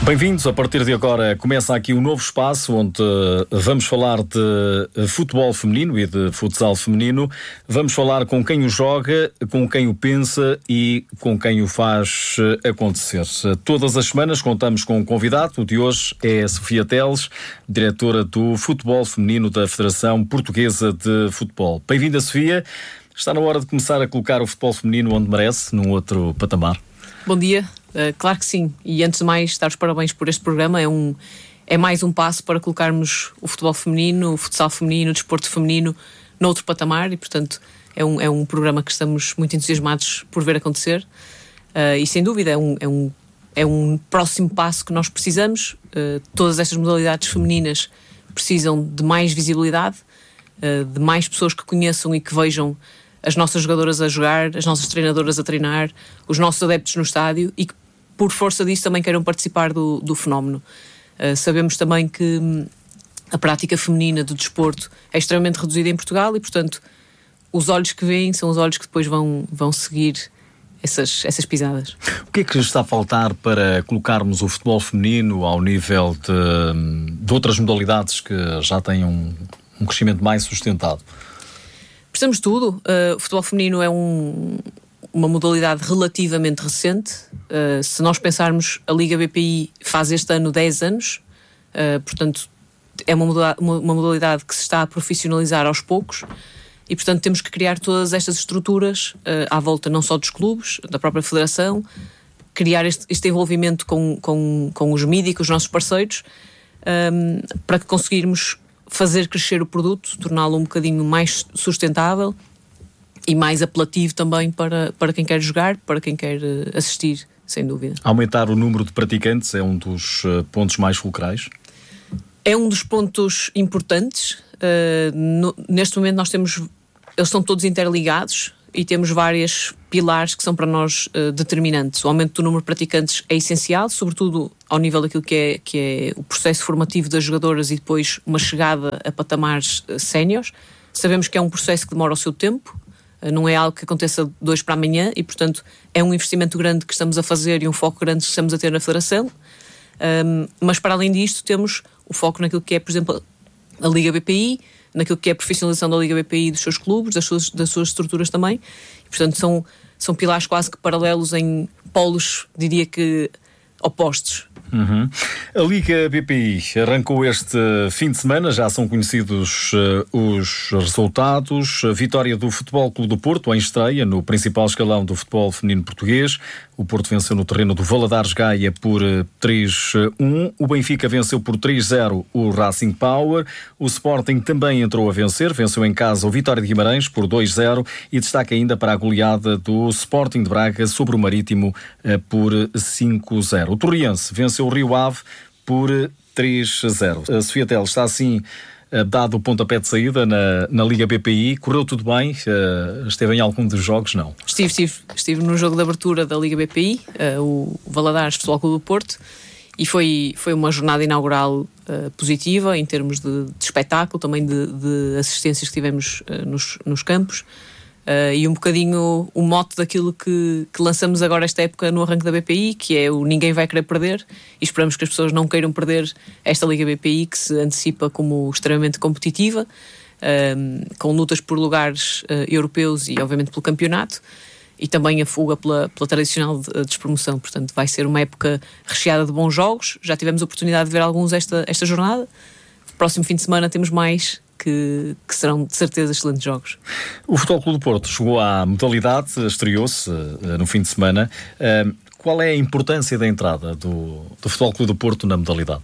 Bem-vindos, a partir de agora começa aqui um novo espaço onde vamos falar de futebol feminino e de futsal feminino. Vamos falar com quem o joga, com quem o pensa e com quem o faz acontecer. Todas as semanas contamos com um convidado. O de hoje é a Sofia Teles, diretora do futebol feminino da Federação Portuguesa de Futebol. Bem-vinda, Sofia. Está na hora de começar a colocar o futebol feminino onde merece, num outro patamar. Bom dia. Claro que sim, e antes de mais dar os parabéns por este programa. É mais um passo para colocarmos o futebol feminino, o futsal feminino, o desporto feminino noutro patamar e, portanto, é um programa que estamos muito entusiasmados por ver acontecer e, sem dúvida, é um próximo passo que nós precisamos. Todas estas modalidades femininas precisam de mais visibilidade, de mais pessoas que conheçam e que vejam as nossas jogadoras a jogar, as nossas treinadoras a treinar, os nossos adeptos no estádio e que, por força disso, também queiram participar do fenómeno. Sabemos também que a prática feminina do desporto é extremamente reduzida em Portugal e, portanto, os olhos que veem são os olhos que depois vão seguir essas pisadas. O que é que está a faltar para colocarmos o futebol feminino ao nível de outras modalidades que já têm um crescimento mais sustentado? Precisamos de tudo. O futebol feminino é uma modalidade relativamente recente. Se nós pensarmos, a Liga BPI faz este ano 10 anos, portanto é uma modalidade que se está a profissionalizar aos poucos e, portanto, temos que criar todas estas estruturas à volta não só dos clubes, da própria federação, criar este envolvimento com os mídias, com os nossos parceiros, para que conseguirmos fazer crescer o produto, torná-lo um bocadinho mais sustentável e mais apelativo também para quem quer jogar, para quem quer assistir, sem dúvida. Aumentar o número de praticantes é um dos pontos mais fulcrais? É um dos pontos importantes. Neste momento eles estão todos interligados e temos vários pilares que são para nós determinantes. O aumento do número de praticantes é essencial, sobretudo ao nível daquilo que é o processo formativo das jogadoras e depois uma chegada a patamares séniores. Sabemos que é um processo que demora o seu tempo, não é algo que aconteça de hoje para amanhã e, portanto, é um investimento grande que estamos a fazer e um foco grande que estamos a ter na Federação. Mas, para além disto, temos o foco naquilo que é, por exemplo, a Liga BPI, naquilo que é a profissionalização da Liga BPI dos seus clubes, das suas estruturas também. E, portanto, são pilares quase que paralelos em polos, diria que opostos. Uhum. A Liga BPI arrancou este fim de semana, já são conhecidos os resultados. A vitória do Futebol Clube do Porto em estreia no principal escalão do futebol feminino português. O Porto venceu no terreno do Valadares Gaia por 3-1. O Benfica venceu por 3-0 o Racing Power. O Sporting também entrou a vencer. Venceu em casa o Vitória de Guimarães por 2-0 e destaca ainda para a goleada do Sporting de Braga sobre o Marítimo por 5-0. O Torriense venceu o Rio Ave por 3-0. A Sofia Teles está assim dado o pontapé de saída na Liga BPI. Correu tudo bem? Esteve em algum dos jogos? Não? Estive no jogo de abertura da Liga BPI, o Valadares Futebol Clube do Porto, e foi uma jornada inaugural positiva em termos de espetáculo, também de assistências que tivemos nos campos. E um bocadinho o mote daquilo que lançamos agora esta época no arranque da BPI, que é o ninguém vai querer perder, e esperamos que as pessoas não queiram perder esta Liga BPI, que se antecipa como extremamente competitiva, com lutas por lugares europeus e obviamente pelo campeonato, e também a fuga pela tradicional despromoção. Portanto, vai ser uma época recheada de bons jogos. Já tivemos a oportunidade de ver alguns esta jornada. Próximo fim de semana temos mais que serão de certeza excelentes jogos. O Futebol Clube do Porto chegou à modalidade, estreou-se no fim de semana. Qual é a importância da entrada do Futebol Clube do Porto na modalidade?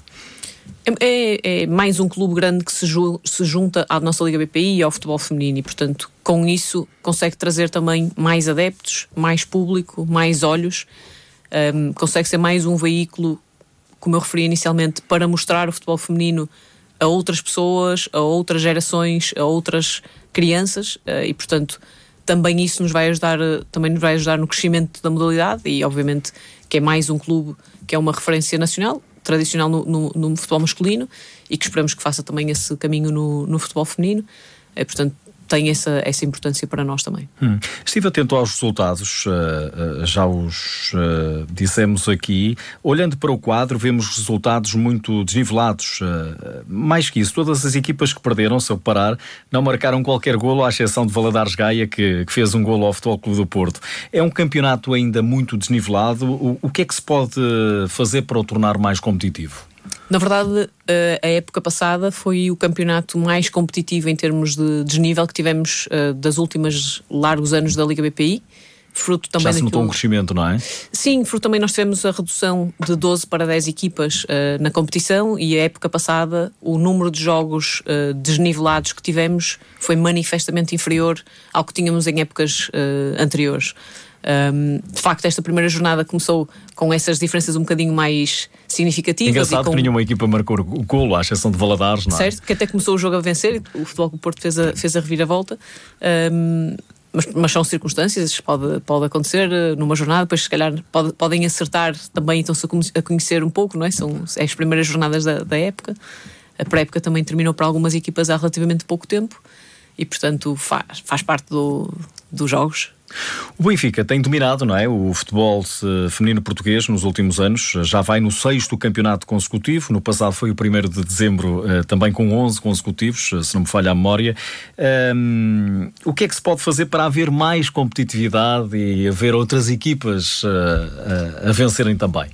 É mais um clube grande que se junta à nossa Liga BPI e ao futebol feminino e, portanto, com isso consegue trazer também mais adeptos, mais público, mais olhos, consegue ser mais um veículo, como eu referi inicialmente, para mostrar o futebol feminino a outras pessoas, a outras gerações, a outras crianças e, portanto, também isso nos vai ajudar no crescimento da modalidade e, obviamente, que é mais um clube que é uma referência nacional, tradicional no futebol masculino e que esperamos que faça também esse caminho no futebol feminino. Portanto, tem essa importância para nós também. Estive atento aos resultados, já os dissemos aqui. Olhando para o quadro, vemos resultados muito desnivelados. Mais que isso, todas as equipas que perderam, se eu parar, não marcaram qualquer golo, à exceção de Valadares Gaia, que fez um golo ao Futebol Clube do Porto. É um campeonato ainda muito desnivelado. O que é que se pode fazer para o tornar mais competitivo? Na verdade, a época passada foi o campeonato mais competitivo em termos de desnível que tivemos das últimas largos anos da Liga BPI. Fruto também já se notou um crescimento, não é? Sim, fruto também nós tivemos a redução de 12 para 10 equipas na competição, e a época passada o número de jogos desnivelados que tivemos foi manifestamente inferior ao que tínhamos em épocas anteriores. De facto, esta primeira jornada começou com essas diferenças um bocadinho mais significativas. Engraçado que nenhuma equipa marcou o golo, à exceção de Valadares, não é? Certo, que até começou o jogo a vencer, o Futebol Clube do Porto fez a reviravolta. Mas são circunstâncias, pode acontecer numa jornada, depois se calhar podem acertar também, então-se a conhecer um pouco, não é? São as primeiras jornadas da época. A pré-época também terminou para algumas equipas há relativamente pouco tempo e, portanto, faz parte dos jogos. O Benfica tem dominado, não é, o futebol feminino português nos últimos anos, já vai no 6º campeonato consecutivo, no passado foi o 1º de dezembro, também com 11 consecutivos, se não me falha a memória. O que é que se pode fazer para haver mais competitividade e haver outras equipas a vencerem também?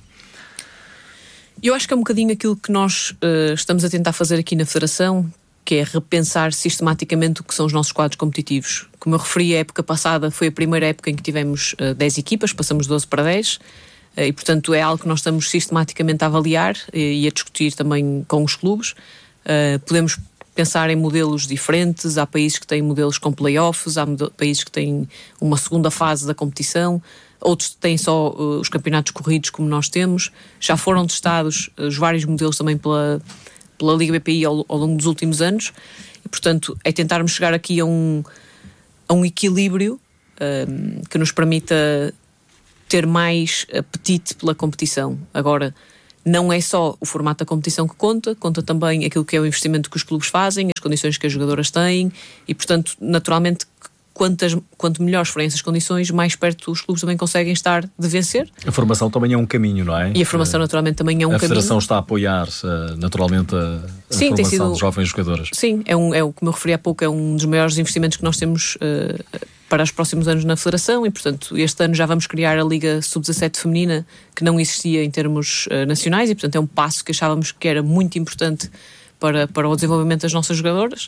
Eu acho que é um bocadinho aquilo que nós estamos a tentar fazer aqui na Federação, que é repensar sistematicamente o que são os nossos quadros competitivos. Como eu referi, a época passada foi a primeira época em que tivemos 10 equipas, passamos de 12 para 10, e portanto é algo que nós estamos sistematicamente a avaliar e a discutir também com os clubes. Podemos pensar em modelos diferentes, há países que têm modelos com playoffs, há países que têm uma segunda fase da competição, outros têm só os campeonatos corridos como nós temos. Já foram testados os vários modelos também pela Liga BPI ao longo dos últimos anos e, portanto, é tentarmos chegar aqui a um equilíbrio que nos permita ter mais apetite pela competição. Agora, não é só o formato da competição que conta também aquilo que é o investimento que os clubes fazem, as condições que as jogadoras têm e, portanto, naturalmente, quanto melhores forem essas condições, mais perto os clubes também conseguem estar de vencer. A formação também é um caminho, não é? E a formação naturalmente também é um caminho. A Federação está a apoiar naturalmente a formação de jovens jogadoras. Sim, como eu referi há pouco, é um dos maiores investimentos que nós temos para os próximos anos na Federação e, portanto, este ano já vamos criar a Liga Sub-17 feminina, que não existia em termos nacionais e, portanto, é um passo que achávamos que era muito importante para o desenvolvimento das nossas jogadoras.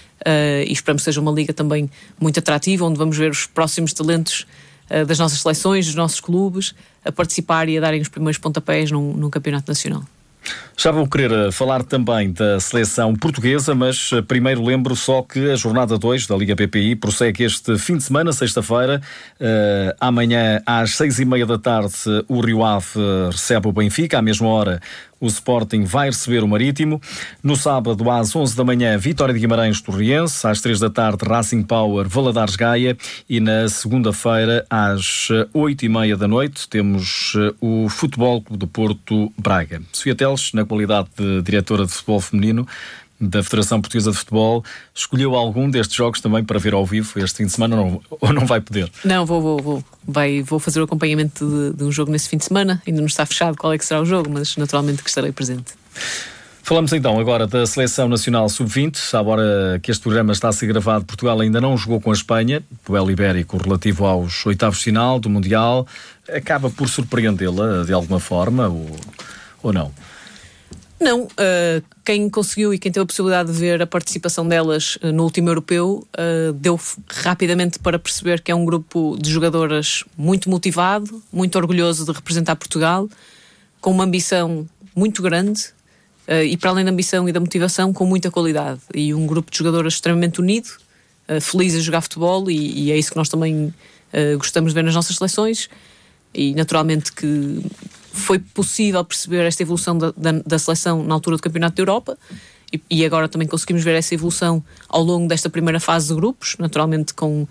E esperamos que seja uma liga também muito atrativa, onde vamos ver os próximos talentos das nossas seleções, dos nossos clubes, a participar e a darem os primeiros pontapés num campeonato nacional. Já vou querer falar também da seleção portuguesa, mas primeiro lembro só que a jornada 2 da Liga BPI prossegue este fim de semana, sexta-feira. Amanhã às 6h30 da tarde o Rio Ave recebe o Benfica, à mesma hora o Sporting vai receber o Marítimo. No sábado às 11 da manhã Vitória de Guimarães Torriense, às 3 da tarde Racing Power Valadares Gaia e na segunda-feira às 8h30 da noite temos o Futebol Clube do Porto Braga. Sofia Teles, na qualidade de diretora de futebol feminino da Federação Portuguesa de Futebol, escolheu algum destes jogos também para ver ao vivo este fim de semana ou não vai poder? Não, vou fazer o acompanhamento de um jogo nesse fim de semana. Ainda não está fechado qual é que será o jogo, mas naturalmente que estarei presente. Falamos então agora da Seleção Nacional Sub-20. Agora que este programa está a ser gravado, Portugal ainda não jogou com a Espanha, duelo ibérico relativo aos oitavos de final do Mundial. Acaba por surpreendê-la de alguma forma ou não? Não, quem conseguiu e quem teve a possibilidade de ver a participação delas no último europeu deu rapidamente para perceber que é um grupo de jogadoras muito motivado, muito orgulhoso de representar Portugal, com uma ambição muito grande e, para além da ambição e da motivação, com muita qualidade. E um grupo de jogadoras extremamente unido, feliz a jogar futebol e é isso que nós também gostamos de ver nas nossas seleções. E naturalmente que foi possível perceber esta evolução da seleção na altura do Campeonato da Europa e agora também conseguimos ver essa evolução ao longo desta primeira fase de grupos, naturalmente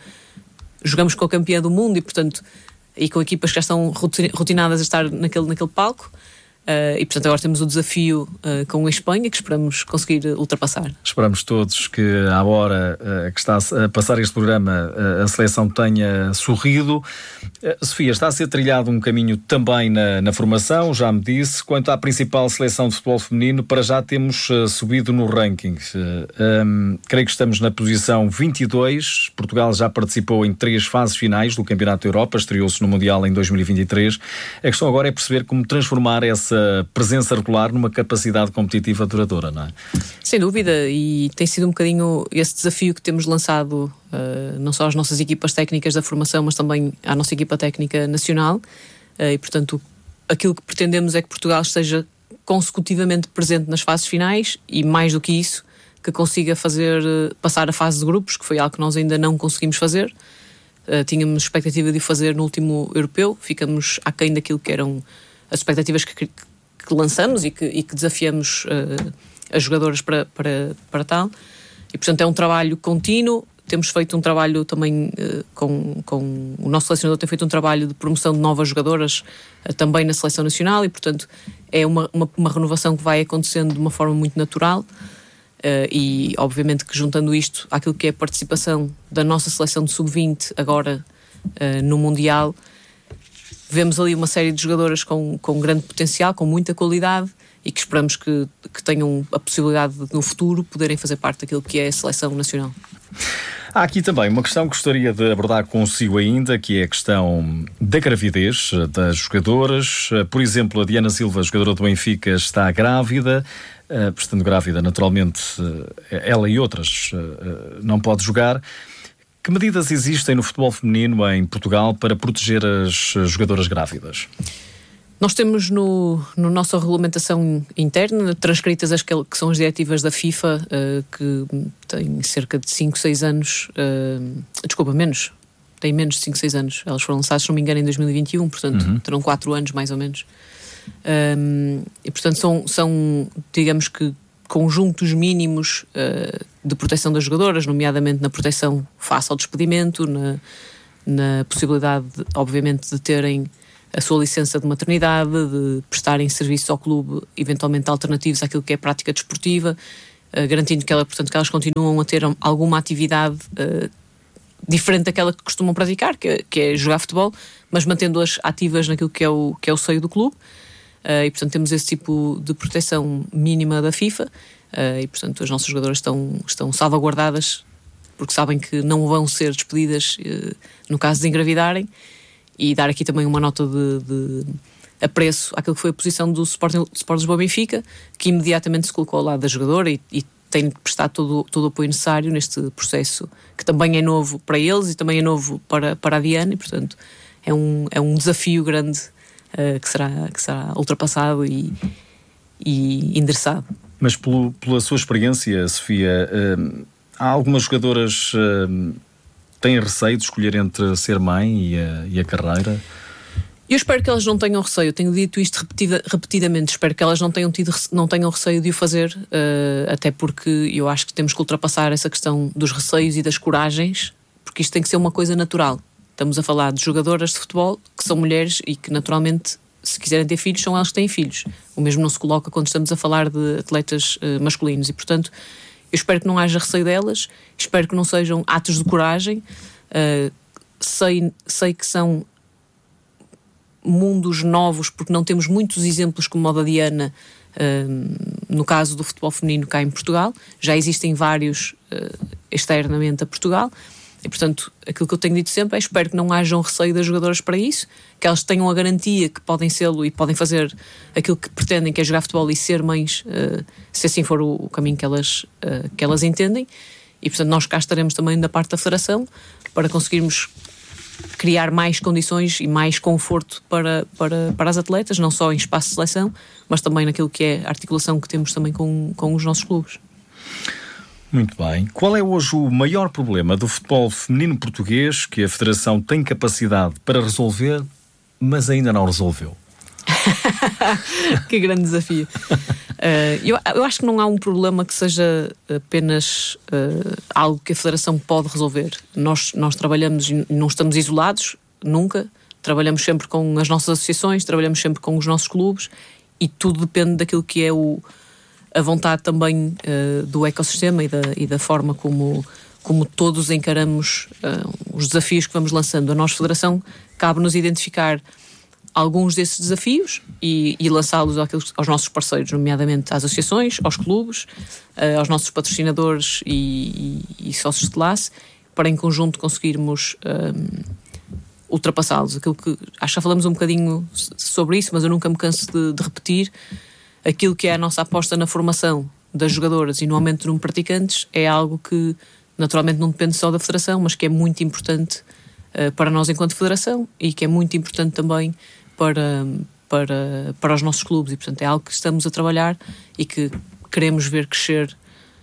jogamos com a campeã do mundo e, portanto, e com equipas que já estão rotinadas a estar naquele palco. E portanto agora temos o desafio com a Espanha, que esperamos conseguir ultrapassar. Esperamos todos que à hora que está a passar este programa a seleção tenha sorrido. Sofia, está a ser trilhado um caminho também na formação, já me disse. Quanto à principal seleção de futebol feminino, para já temos subido no ranking. Creio que estamos na posição 22. Portugal já participou em 3 fases finais do Campeonato da Europa, estreou-se no Mundial em 2023. A questão agora é perceber como transformar essa presença regular numa capacidade competitiva duradoura, não é? Sem dúvida, e tem sido um bocadinho esse desafio que temos lançado, não só às nossas equipas técnicas da formação, mas também à nossa equipa técnica nacional, e portanto aquilo que pretendemos é que Portugal esteja consecutivamente presente nas fases finais e, mais do que isso, que consiga passar a fase de grupos, que foi algo que nós ainda não conseguimos fazer. Tínhamos expectativa de o fazer no último europeu, ficamos aquém daquilo que eram as expectativas que lançamos e que desafiamos as jogadoras para tal. E portanto é um trabalho contínuo. Temos feito um trabalho também com o nosso selecionador, tem feito um trabalho de promoção de novas jogadoras também na seleção nacional, e portanto é uma renovação que vai acontecendo de uma forma muito natural. E obviamente que juntando isto àquilo que é a participação da nossa seleção de sub-20 agora no Mundial, vemos ali uma série de jogadoras com grande potencial, com muita qualidade, e que esperamos que tenham a possibilidade de, no futuro, poderem fazer parte daquilo que é a seleção nacional. Há aqui também uma questão que gostaria de abordar consigo ainda, que é a questão da gravidez das jogadoras. Por exemplo, a Diana Silva, jogadora do Benfica, está grávida. Estando grávida, naturalmente, ela e outras não pode jogar. Que medidas existem no futebol feminino em Portugal para proteger as jogadoras grávidas? Nós temos no nossa regulamentação interna transcritas as que são as diretivas da FIFA, que têm cerca de 5, 6 anos, têm menos de 5, 6 anos. Elas foram lançadas, se não me engano, em 2021, portanto terão 4 anos mais ou menos. E portanto são, digamos que, conjuntos mínimos de proteção das jogadoras, nomeadamente na proteção face ao despedimento, na possibilidade, obviamente, de terem a sua licença de maternidade, de prestarem serviços ao clube, eventualmente alternativos àquilo que é prática desportiva, garantindo que elas continuam a ter alguma atividade diferente daquela que costumam praticar, que é jogar futebol, mas mantendo-as ativas naquilo que é o seio do clube. E portanto temos esse tipo de proteção mínima da FIFA, e portanto as nossas jogadoras estão salvaguardadas, porque sabem que não vão ser despedidas no caso de engravidarem. E dar aqui também uma nota de apreço àquilo que foi a posição do Sport Lisboa Benfica, que imediatamente se colocou ao lado da jogadora e tem prestado todo o apoio necessário neste processo, que também é novo para eles e também é novo para a Diana, e portanto é um desafio grande que será ultrapassado e endereçado. Mas pela sua experiência, Sofia, há algumas jogadoras têm receio de escolher entre ser mãe e a carreira? Eu espero que elas não tenham receio. Eu tenho dito isto repetidamente. Espero que elas não tenham receio de o fazer, até porque eu acho que temos que ultrapassar essa questão dos receios e das coragens, porque isto tem que ser uma coisa natural. Estamos a falar de jogadoras de futebol que são mulheres e que, naturalmente, se quiserem ter filhos, são elas que têm filhos. O mesmo não se coloca quando estamos a falar de atletas masculinos. E, portanto, eu espero que não haja receio delas, espero que não sejam atos de coragem. Sei que são mundos novos, porque não temos muitos exemplos como o da Diana, no caso do futebol feminino cá em Portugal. Já existem vários externamente a Portugal. E, portanto, aquilo que eu tenho dito sempre é: espero que não haja um receio das jogadoras para isso, que elas tenham a garantia que podem sê-lo e podem fazer aquilo que pretendem, que é jogar futebol e ser mães, se assim for o caminho que elas entendem. E, portanto, nós cá estaremos também da parte da Federação para conseguirmos criar mais condições e mais conforto para as atletas, não só em espaço de seleção, mas também naquilo que é a articulação que temos também com os nossos clubes. Muito bem. Qual é hoje o maior problema do futebol feminino português que a Federação tem capacidade para resolver, mas ainda não resolveu? Que grande desafio. Eu acho que não há um problema que seja apenas algo que a Federação pode resolver. Nós trabalhamos e não estamos isolados, nunca. Trabalhamos sempre com as nossas associações, trabalhamos sempre com os nossos clubes e tudo depende daquilo que é a vontade também do ecossistema e da forma como todos encaramos os desafios que vamos lançando. A nós, Federação, cabe-nos identificar alguns desses desafios e lançá-los aos nossos parceiros, nomeadamente às associações, aos clubes, aos nossos patrocinadores e sócios de classe, para em conjunto conseguirmos ultrapassá-los. Aquilo que acho que já falamos um bocadinho sobre isso, mas eu nunca me canso de repetir. Aquilo que é a nossa aposta na formação das jogadoras e no aumento do número de praticantes é algo que naturalmente não depende só da Federação, mas que é muito importante para nós enquanto Federação e que é muito importante também para os nossos clubes, e portanto é algo que estamos a trabalhar e que queremos ver crescer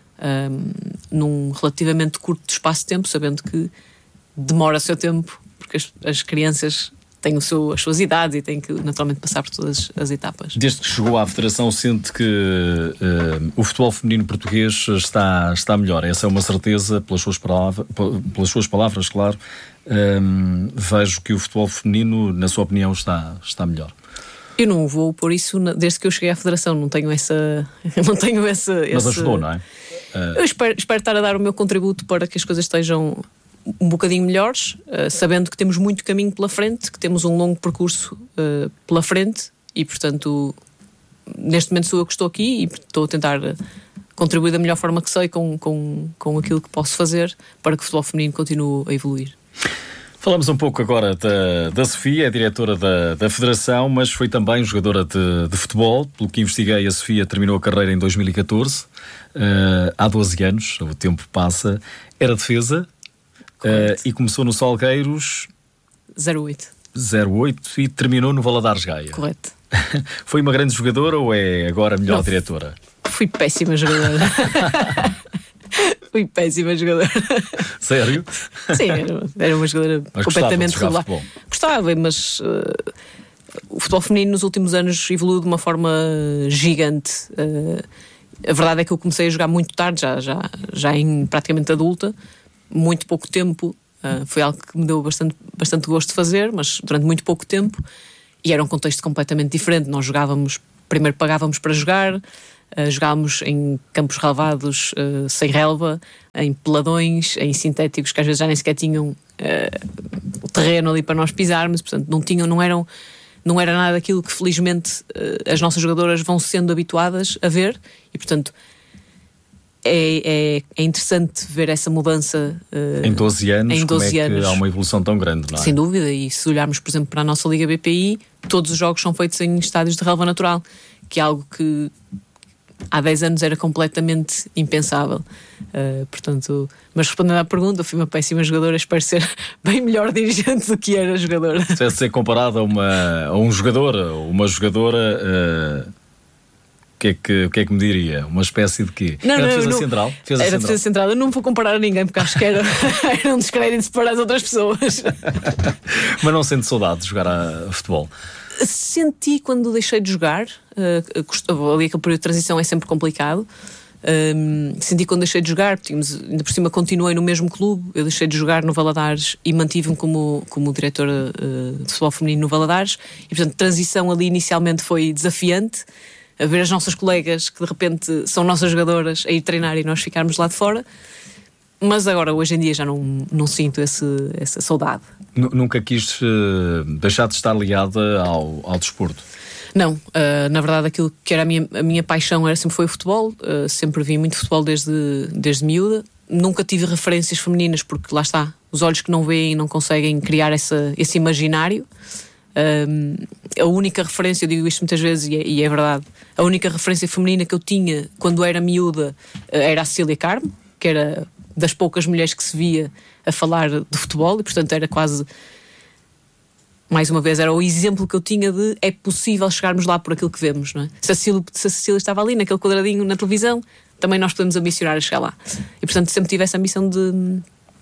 num relativamente curto espaço de tempo, sabendo que demora o seu tempo, porque as crianças têm as suas idades e têm que naturalmente passar por todas as etapas. Desde que chegou à Federação, sente que o futebol feminino português está melhor. Essa é uma certeza, pelas suas palavras, claro. Vejo que o futebol feminino, na sua opinião, está melhor. Eu não vou pôr isso desde que eu cheguei à Federação, não tenho essa... Mas ajudou, não é? Eu espero estar a dar o meu contributo para que as coisas estejam um bocadinho melhores, sabendo que temos muito caminho pela frente, que temos um longo percurso pela frente e, portanto, neste momento sou eu que estou aqui e estou a tentar contribuir da melhor forma que sei com aquilo que posso fazer para que o futebol feminino continue a evoluir. Falamos um pouco agora da Sofia, é diretora da Federação, mas foi também jogadora de futebol. Pelo que investiguei, a Sofia terminou a carreira em 2014, há 12 anos, o tempo passa. Era defesa e começou no Salgueiros 08 e terminou no Valadares Gaia. Correto. Foi uma grande jogadora ou é agora a melhor diretora? Fui péssima jogadora. Fui péssima jogadora. Sério? Sim, era uma jogadora mas completamente regular. Gostava, mas o futebol feminino nos últimos anos evoluiu de uma forma gigante. A verdade é que eu comecei a jogar muito tarde, já em praticamente adulta, muito pouco tempo. Foi algo que me deu bastante gosto de fazer, mas durante muito pouco tempo. E era um contexto completamente diferente. Nós primeiro pagávamos para jogar. Jogávamos em campos relevados, sem relva, em peladões, em sintéticos que às vezes já nem sequer tinham o terreno ali para nós pisarmos, portanto não era nada daquilo que felizmente as nossas jogadoras vão sendo habituadas a ver e portanto é interessante ver essa mudança em 12 anos, como é que há uma evolução tão grande, não é? Sem dúvida, e se olharmos por exemplo para a nossa Liga BPI, todos os jogos são feitos em estádios de relva natural, que é algo que há 10 anos era completamente impensável. Portanto, mas respondendo à pergunta, fui uma péssima jogadora, espero ser bem melhor dirigente do que era jogadora. Se deve ser comparada a um jogador ou uma jogadora, o que é que me diria? Uma espécie de quê? Não, era defesa central? Era defesa central. Eu não vou comparar a ninguém porque acho que era um descrédito para as outras pessoas. Mas não sente saudade de jogar a futebol? Senti quando deixei de jogar, ali aquele período de transição é sempre complicado. Senti quando deixei de jogar, ainda por cima continuei no mesmo clube. Eu deixei de jogar no Valadares e mantive-me como diretora de futebol feminino no Valadares. E portanto, a transição ali inicialmente foi desafiante. A ver as nossas colegas que de repente são nossas jogadoras a ir treinar e nós ficarmos lá de fora. Mas agora, hoje em dia, já não sinto essa saudade. Nunca quis deixar de estar ligada ao desporto? Não, na verdade aquilo que era a minha paixão sempre foi o futebol. Sempre vi muito futebol desde miúda. Nunca tive referências femininas porque lá está, os olhos que não veem não conseguem criar esse imaginário. A única referência, eu digo isto muitas vezes e é verdade, a única referência feminina que eu tinha quando era miúda era a Cecília Carmo, que era das poucas mulheres que se via a falar de futebol e portanto era quase, mais uma vez, era o exemplo que eu tinha de é possível chegarmos lá por aquilo que vemos, não é? Se a Cecília estava ali naquele quadradinho na televisão, também nós podemos ambicionar a chegar lá. E portanto sempre tive essa ambição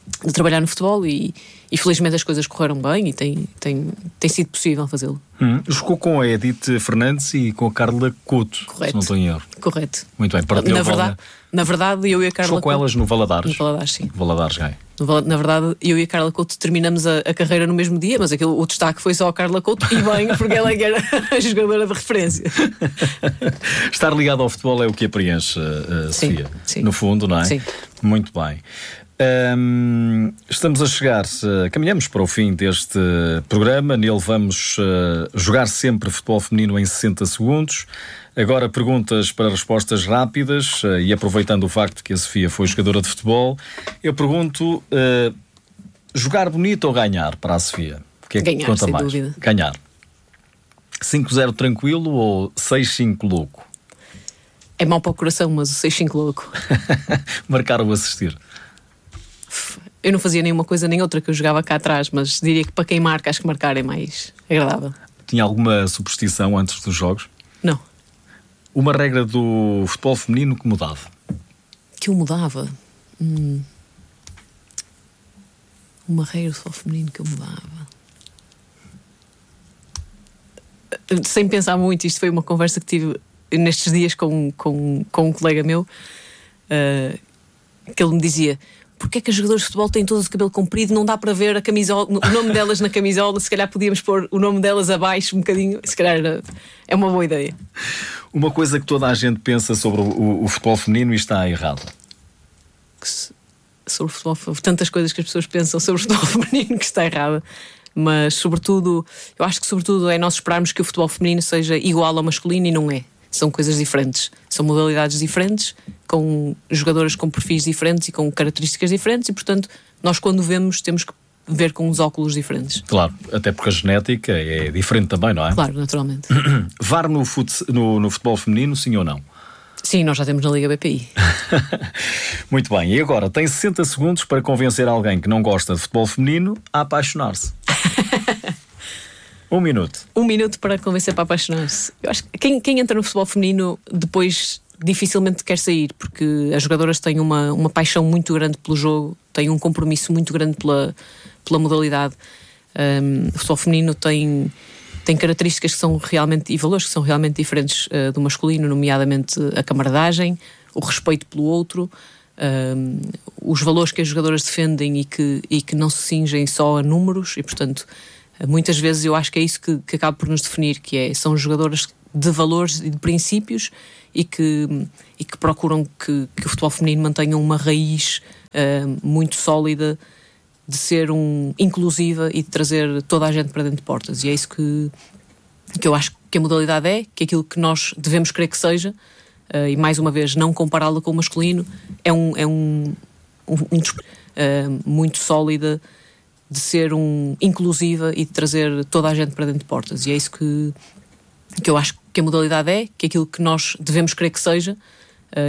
de trabalhar no futebol e felizmente as coisas correram bem e tem sido possível fazê-lo. Jogou com a Edith Fernandes e com a Carla Couto, Correto. se não estou em erro. Correto. Muito bem, partilhou na verdade, eu e a Carla Jogou com elas no Valadares. No Valadares, sim. Valadares, Gai. Na verdade, eu e a Carla Couto terminamos a carreira no mesmo dia, mas o destaque foi só a Carla Couto e bem, porque ela é que era a jogadora de referência. Estar ligado ao futebol é o que a preenche, Sofia. Sim. No fundo, não é? Sim. Muito bem. Estamos a chegar, caminhamos para o fim deste programa. Nele vamos jogar sempre futebol feminino em 60 segundos. Agora perguntas para respostas rápidas, e aproveitando o facto que a Sofia foi jogadora de futebol, eu pergunto, jogar bonito ou ganhar para a Sofia? O que é que ganhar, conta sem mais? dúvida. Ganhar. 5-0 tranquilo ou 6-5 louco? É mau para o coração, mas o 6-5 louco. Marcar ou assistir? Eu não fazia nenhuma coisa nem outra, que eu jogava cá atrás, mas diria que para quem marca, acho que marcar é mais agradável. Tinha alguma superstição antes dos jogos? Não. Uma regra do futebol feminino que mudava? Que eu mudava? Uma regra do futebol feminino que eu mudava? Sem pensar muito, isto foi uma conversa que tive nestes dias com um colega meu, que ele me dizia: porque é que as jogadoras de futebol têm todas o cabelo comprido, não dá para ver a camisola, o nome delas na camisola, se calhar podíamos pôr o nome delas abaixo um bocadinho, se calhar é uma boa ideia. Uma coisa que toda a gente pensa sobre o futebol feminino e está errado. Sobre o futebol, tantas coisas que as pessoas pensam sobre o futebol feminino que está errada, mas sobretudo, eu acho que sobretudo é nós esperarmos que o futebol feminino seja igual ao masculino, e não é. São coisas diferentes, são modalidades diferentes, com jogadoras com perfis diferentes e com características diferentes, e portanto nós quando vemos temos que ver com os óculos diferentes. Claro, até porque a genética é diferente também, não é? Claro, naturalmente. VAR no futebol feminino, sim ou não? Sim, nós já temos na Liga BPI. Muito bem, e agora tem 60 segundos para convencer alguém que não gosta de futebol feminino a apaixonar-se. 1 minuto. 1 minuto para convencer para apaixonar-se. Eu acho que quem entra no futebol feminino depois dificilmente quer sair, porque as jogadoras têm uma paixão muito grande pelo jogo, têm um compromisso muito grande pela modalidade. O futebol feminino tem características que são realmente, e valores que são realmente diferentes do masculino, nomeadamente a camaradagem, o respeito pelo outro, os valores que as jogadoras defendem e que não se cingem só a números, e portanto muitas vezes eu acho que é isso que acaba por nos definir, são jogadoras de valores e de princípios e que procuram que o futebol feminino mantenha uma raiz muito sólida de ser inclusiva e de trazer toda a gente para dentro de portas. E é isso que eu acho que a modalidade que é aquilo que nós devemos querer que seja, e mais uma vez não compará-la com o masculino, muito sólida de ser inclusiva e de trazer toda a gente para dentro de portas. E é isso que eu acho que a modalidade que é aquilo que nós devemos querer que seja,